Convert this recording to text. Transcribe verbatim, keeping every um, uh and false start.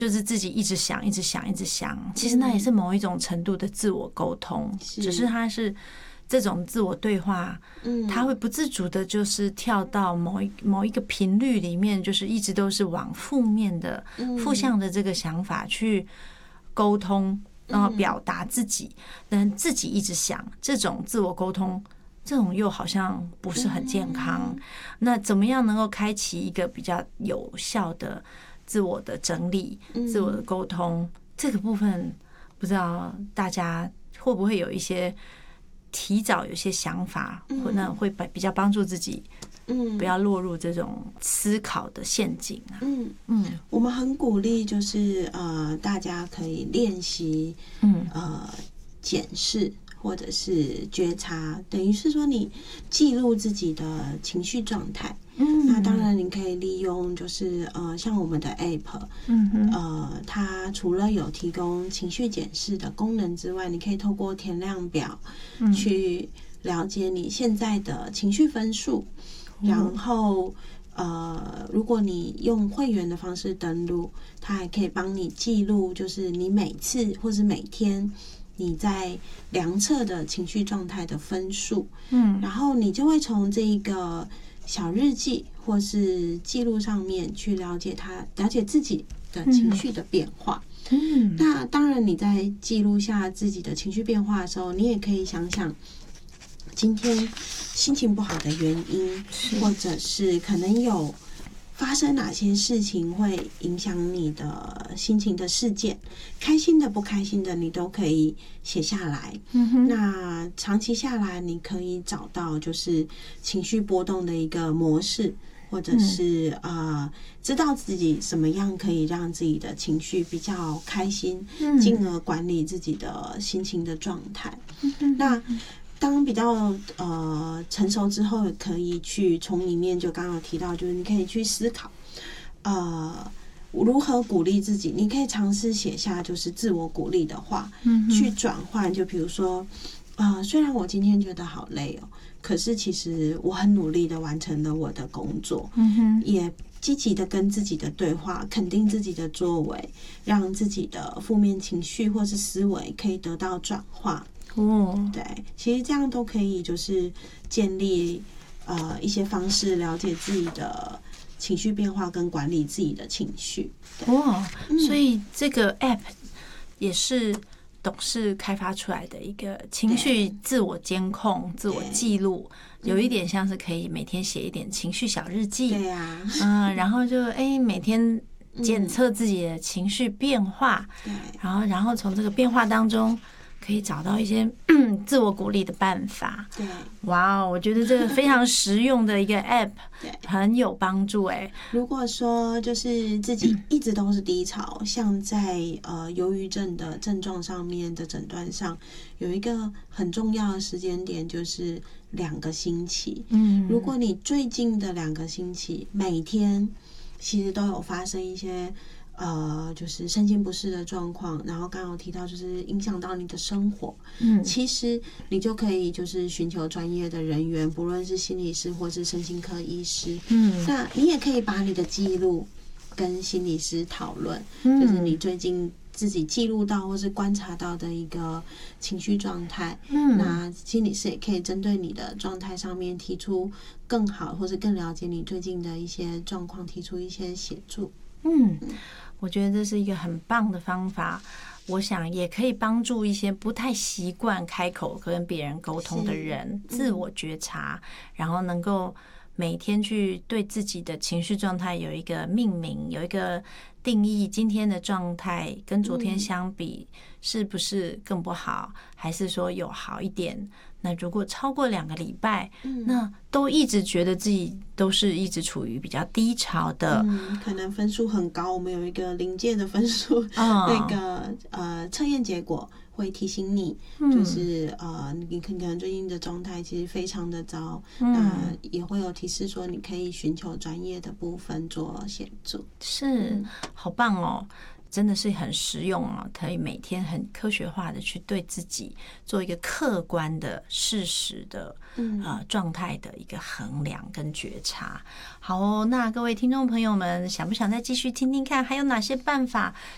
就是自己一直想一直想一直想，其实那也是某一种程度的自我沟通，只是它是这种自我对话，它会不自主的就是跳到某一某一个频率里面，就是一直都是往负面的负向的这个想法去沟通，然后表达自己，但自己一直想，这种自我沟通这种又好像不是很健康。那怎么样能够开启一个比较有效的自我的整理、自我的沟通？这个部分不知道大家会不会有一些提早有些想法，或那会比较帮助自己，不要落入这种思考的陷阱啊。 嗯嗯，我们很鼓励，就是呃，大家可以练习，嗯呃，检视。或者是觉察，等于是说你记录自己的情绪状态。嗯，那当然你可以利用就是呃像我们的 App， 嗯呃它除了有提供情绪检视的功能之外，你可以透过填量表去了解你现在的情绪分数，嗯、然后呃如果你用会员的方式登录，它还可以帮你记录，就是你每次或是每天你在量测的情绪状态的分数，嗯，然后你就会从这一个小日记或是记录上面去了解它，了解自己的情绪的变化。嗯，那当然你在记录下自己的情绪变化的时候，你也可以想想今天心情不好的原因，或者是可能有发生哪些事情会影响你的心情的事件，开心的不开心的你都可以写下来。嗯、那长期下来你可以找到就是情绪波动的一个模式，或者是、嗯、呃知道自己什么样可以让自己的情绪比较开心，进、嗯、而管理自己的心情的状态。嗯、那当比较呃成熟之后，也可以去从里面就刚刚有提到，就是你可以去思考，呃，如何鼓励自己。你可以尝试写下就是自我鼓励的话，嗯、去转换。就比如说，呃，虽然我今天觉得好累哦，可是其实我很努力的完成了我的工作，嗯哼，也积极的跟自己的对话，肯定自己的作为，让自己的负面情绪或是思维可以得到转化。哦，对，其实这样都可以，就是建立呃一些方式，了解自己的情绪变化跟管理自己的情绪。 哇、嗯，所以这个 App 也是董事开发出来的一个情绪自我监控、自我记录，有一点像是可以每天写一点情绪小日记。 对呀、啊， 嗯，然后就哎每天检测自己的情绪变化，对，然后然后从这个变化当中可以找到一些自我鼓励的办法。对，哇、wow, 我觉得这个非常实用的一个 App， 很有帮助哎。 如果说就是自己一直都是低潮，像在呃忧郁症的症状上面的诊断上，有一个很重要的时间点就是两个星期。嗯，如果你最近的两个星期每天其实都有发生一些呃，就是身心不适的状况，然后刚刚有提到就是影响到你的生活，嗯，其实你就可以就是寻求专业的人员，不论是心理师或是身心科医师，嗯，那你也可以把你的记录跟心理师讨论，嗯，就是你最近自己记录到或是观察到的一个情绪状态，嗯，那心理师也可以针对你的状态上面提出更好或是更了解你最近的一些状况，提出一些协助。 嗯，我觉得这是一个很棒的方法，我想也可以帮助一些不太习惯开口跟别人沟通的人自我觉察，然后能够每天去对自己的情绪状态有一个命名，有一个定义，今天的状态跟昨天相比是不是更不好，还是说有好一点。那如果超过两个礼拜，嗯，那都一直觉得自己都是一直处于比较低潮的， 嗯，可能分数很高，我们有一个临界的分数，哦，那个呃测验结果会提醒你，嗯，就是呃你可能最近的状态其实非常的糟，嗯，那也会有提示说你可以寻求专业的部分做协助。 是，嗯，好棒哦。真的是很实用啊，可以每天很科学化的去对自己做一个客观的事实的呃状态的一个衡量跟觉察。好哦，那各位听众朋友们，想不想再继续听听看还有哪些办法